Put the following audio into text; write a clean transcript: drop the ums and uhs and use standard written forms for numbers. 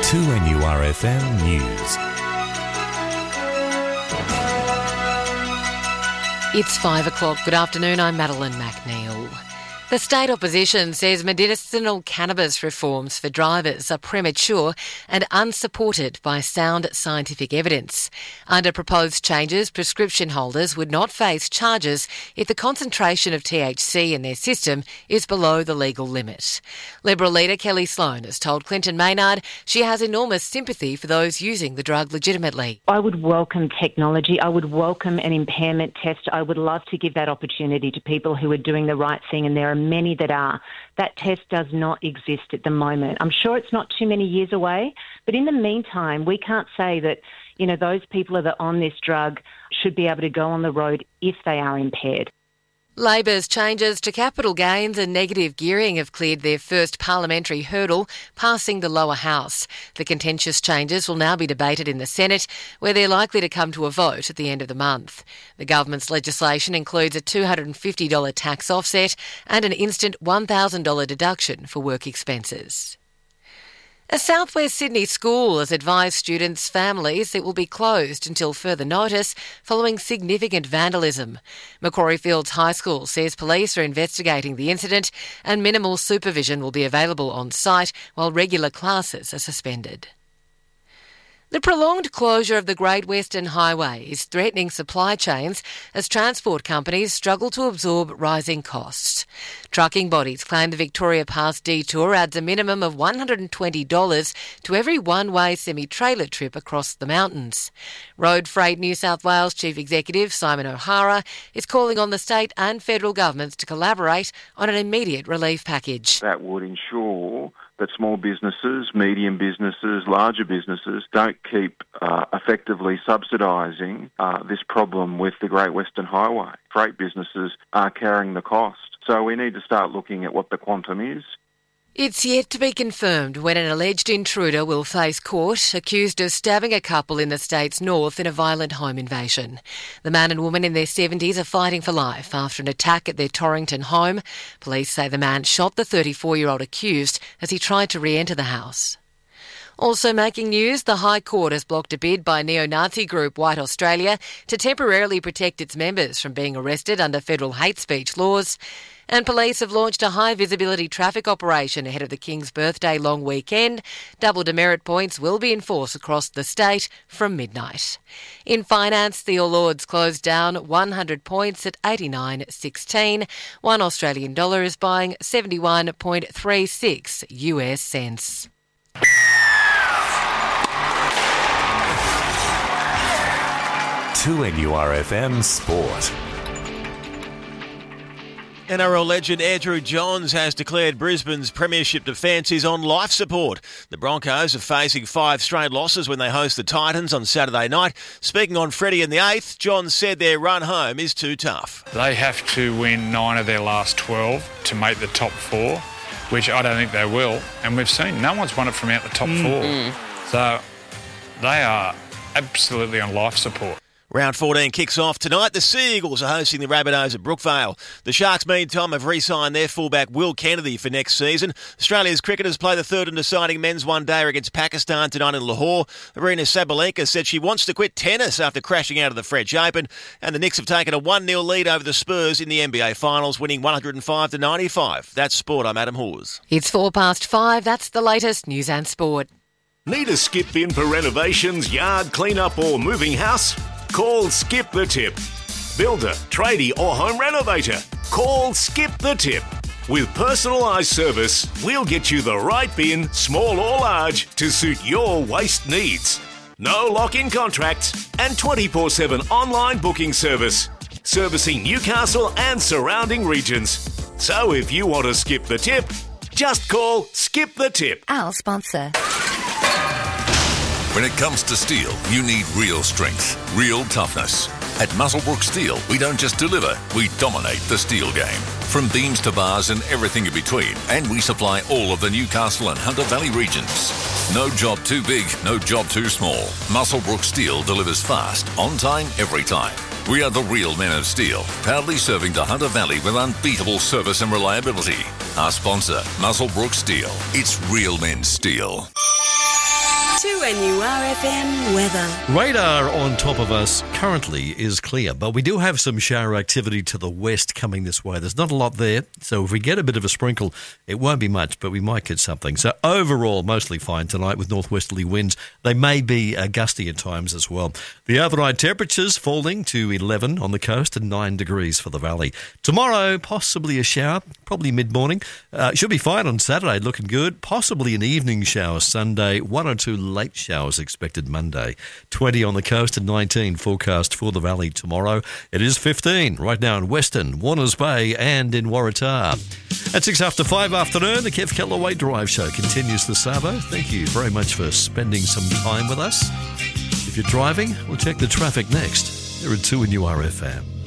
2NURFM News. It's 5 o'clock. Good afternoon, I'm Madeline McNeil. The state opposition says medicinal cannabis reforms for drivers are premature and unsupported by sound scientific evidence. Under proposed changes, prescription holders would not face charges if the concentration of THC in their system is below the legal limit. Liberal leader Kelly Sloan has told Clinton Maynard she has enormous sympathy for those using the drug legitimately. I would welcome technology. I would welcome an impairment test. I would love to give that opportunity to people who are doing the right thing, and there are many that are. That test does not exist at the moment. I'm sure it's not too many years away, but in the meantime, we can't say that, those people that are on this drug should be able to go on the road if they are impaired. Labor's changes to capital gains and negative gearing have cleared their first parliamentary hurdle, passing the lower house. The contentious changes will now be debated in the Senate, where they're likely to come to a vote at the end of the month. The government's legislation includes a $250 tax offset and an instant $1,000 deduction for work expenses. A South West Sydney school has advised students' families it will be closed until further notice following significant vandalism. Macquarie Fields High School says police are investigating the incident and minimal supervision will be available on site while regular classes are suspended. The prolonged closure of the Great Western Highway is threatening supply chains as transport companies struggle to absorb rising costs. Trucking bodies claim the Victoria Pass detour adds a minimum of $120 to every one-way semi-trailer trip across the mountains. Road Freight New South Wales Chief Executive Simon O'Hara is calling on the state and federal governments to collaborate on an immediate relief package. That would ensure that small businesses, medium businesses, larger businesses don't keep effectively subsidising this problem with the Great Western Highway. Freight businesses are carrying the cost. So we need to start looking at what the quantum is. It's yet to be confirmed when an alleged intruder will face court, accused of stabbing a couple in the state's north in a violent home invasion. The man and woman in their 70s are fighting for life after an attack at their Torrington home. Police say the man shot the 34-year-old accused as he tried to re-enter the house. Also making news, the High Court has blocked a bid by neo-Nazi group White Australia to temporarily protect its members from being arrested under federal hate speech laws. And police have launched a high-visibility traffic operation ahead of the King's birthday long weekend. Double demerit points will be enforced across the state from midnight. In finance, the All Ords closed down 100 points at 89.16. One Australian dollar is buying 71.36 US cents. To NURFM Sport. NRL legend Andrew Johns has declared Brisbane's premiership defence is on life support. The Broncos are facing 5 straight losses when they host the Titans on Saturday night. Speaking on Freddie in the 8th, Johns said their run home is too tough. They have to win 9 of their last 12 to make the top 4, which I don't think they will. And we've seen no one's won it from out the top 4. So they are absolutely on life support. Round 14 kicks off tonight. The Sea Eagles are hosting the Rabbitohs at Brookvale. The Sharks, meantime, have re-signed their fullback Will Kennedy for next season. Australia's cricketers play the third and deciding men's one-dayer against Pakistan tonight in Lahore. Arina Sabalenka said she wants to quit tennis after crashing out of the French Open. And the Knicks have taken a 1-0 lead over the Spurs in the NBA Finals, winning 105-95. That's sport. I'm Adam Hawes. It's 5:04. That's the latest news and sport. Need a skip in for renovations, yard clean-up or moving house? Call Skip the Tip. Builder, tradie or home renovator. Call Skip the Tip. With personalised service, we'll get you the right bin, small or large, to suit your waste needs. No lock-in contracts and 24/7 online booking service. Servicing Newcastle and surrounding regions. So if you want to skip the tip, just call Skip the Tip. Our sponsor. When it comes to steel, you need real strength, real toughness. At Muswellbrook Steel, we don't just deliver, we dominate the steel game. From beams to bars and everything in between, and we supply all of the Newcastle and Hunter Valley regions. No job too big, no job too small. Muswellbrook Steel delivers fast, on time, every time. We are the real men of steel, proudly serving the Hunter Valley with unbeatable service and reliability. Our sponsor, Muswellbrook Steel. It's real men's steel. 2NURFM weather. Radar on top of us currently is clear, but we do have some shower activity to the west coming this way. There's not a lot there, so if we get a bit of a sprinkle, it won't be much, but we might get something. So overall, mostly fine tonight with northwesterly winds. They may be gusty at times as well. The overnight temperatures falling to 11 on the coast and 9 degrees for the valley. Tomorrow, possibly a shower, probably mid-morning. Should be fine on Saturday, looking good. Possibly an evening shower Sunday, 1 or 2 late showers expected Monday. 20 on the coast and 19 forecast for the valley tomorrow. It is 15 right now in Western, Warners Bay and in Waratah. At 6 after 5 afternoon, the Kev Kellaway Drive Show continues this Sabo. Thank you very much for spending some time with us. If you're driving, we'll check the traffic next. Here at 2NURFM.